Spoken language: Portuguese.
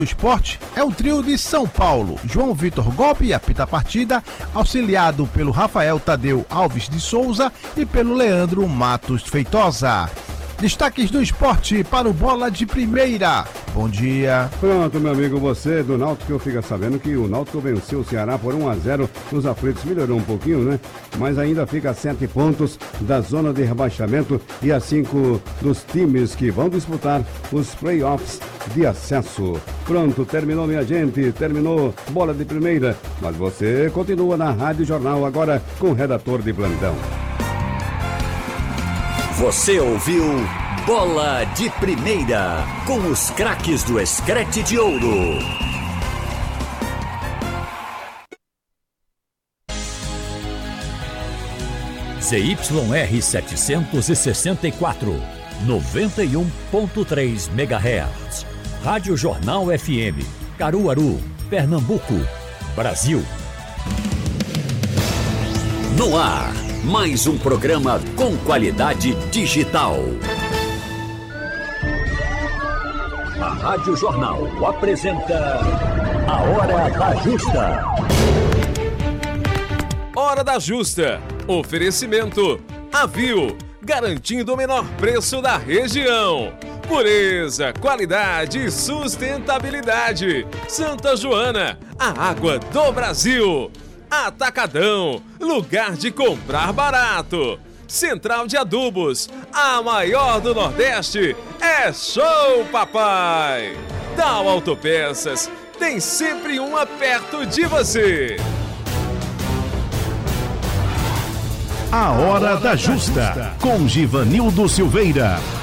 O esporte é o trio de São Paulo. João Vitor Golpe apita a partida, auxiliado pelo Rafael Tadeu Alves de Souza e pelo Leandro Matos Feitosa. Destaques do esporte para o Bola de Primeira. Bom dia. Pronto, meu amigo, você do Náutico, eu fico sabendo que o Náutico venceu o Ceará por 1-0 nos aflitos. Melhorou um pouquinho, né? Mas ainda fica a 7 pontos da zona de rebaixamento e a 5 dos times que vão disputar os playoffs de acesso. Pronto, terminou, minha gente, terminou Bola de Primeira. Mas você continua na Rádio Jornal agora com o redator de plantão. Você ouviu Bola de Primeira, com os craques do Screte de Ouro. ZYR 764, 91.3 MHz. Rádio Jornal FM, Caruaru, Pernambuco, Brasil. No ar, mais um programa com qualidade digital. A Rádio Jornal apresenta A Hora da Justa. Hora da Justa. Oferecimento Avio, garantindo o menor preço da região. Pureza, qualidade e sustentabilidade. Santa Joana, a água do Brasil. Atacadão, lugar de comprar barato. Central de Adubos, a maior do Nordeste. É Show Papai. Tal Autopeças, tem sempre uma perto de você. A Hora da Justa, com Givanildo Silveira.